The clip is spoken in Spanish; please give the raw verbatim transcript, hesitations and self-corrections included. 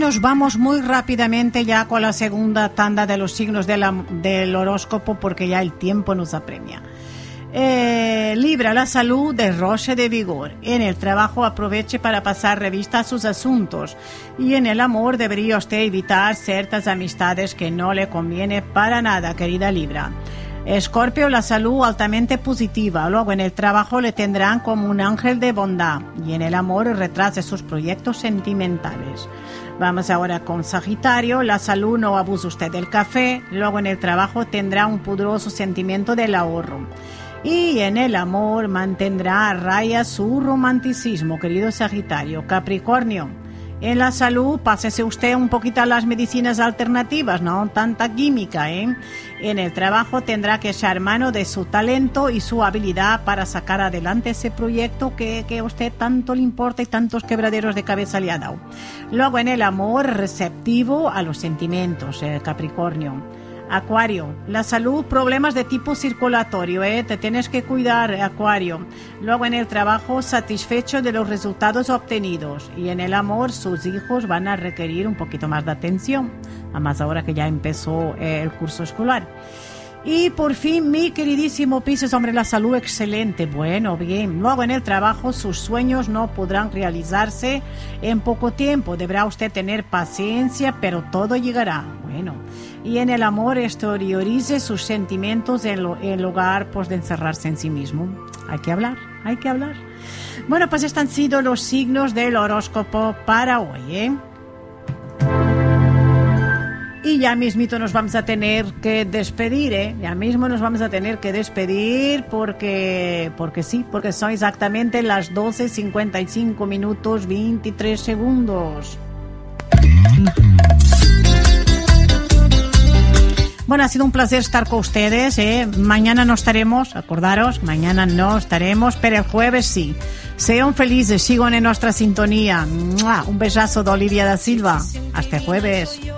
nos vamos muy rápidamente ya con la segunda tanda de los signos de la, del horóscopo, porque ya el tiempo nos apremia. Eh, Libra, la salud derroche de vigor. En el trabajo aproveche para pasar revista a sus asuntos, y en el amor debería usted evitar ciertas amistades que no le conviene para nada, querida Libra. Escorpio, la salud altamente positiva. Luego en el trabajo le tendrán como un ángel de bondad, y en el amor retrase sus proyectos sentimentales. Vamos ahora con Sagitario, la salud, no abuse usted del café. Luego en el trabajo tendrá un pudoroso sentimiento del ahorro. Y en el amor mantendrá a raya su romanticismo, querido Sagitario. Capricornio, en la salud pásese usted un poquito a las medicinas alternativas, no tanta química, ¿eh? En el trabajo tendrá que echar mano de su talento y su habilidad para sacar adelante ese proyecto que, que a usted tanto le importa y tantos quebraderos de cabeza le ha dado. Luego en el amor, receptivo a los sentimientos, eh, Capricornio. Acuario, la salud, problemas de tipo circulatorio, ¿eh? Te tienes que cuidar, Acuario. Luego en el trabajo, satisfecho de los resultados obtenidos, y en el amor, sus hijos van a requerir un poquito más de atención, además ahora que ya empezó eh, el curso escolar. Y por fin, mi queridísimo Piscis, hombre, la salud excelente, bueno, bien. Luego en el trabajo, sus sueños no podrán realizarse en poco tiempo, deberá usted tener paciencia, pero todo llegará, bueno. Y en el amor, exteriorice sus sentimientos en, lo, en lugar pues, de encerrarse en sí mismo. Hay que hablar, hay que hablar. Bueno, pues estos han sido los signos del horóscopo para hoy, ¿eh? Y ya mismito nos vamos a tener que despedir, ¿eh? Ya mismo nos vamos a tener que despedir porque, porque sí, porque son exactamente las doce cincuenta y cinco minutos veintitrés segundos. Bueno, ha sido un placer estar con ustedes, ¿eh? Mañana no estaremos, acordaros, mañana no estaremos, pero el jueves sí. Sean felices, sigan en nuestra sintonía. ¡Mua! Un besazo de Olivia da Silva. Hasta el jueves.